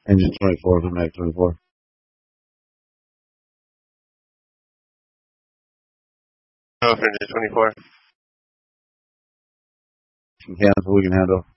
Engine 24 for Mag 24. No, for Engine 24. Can cancel, we can handle.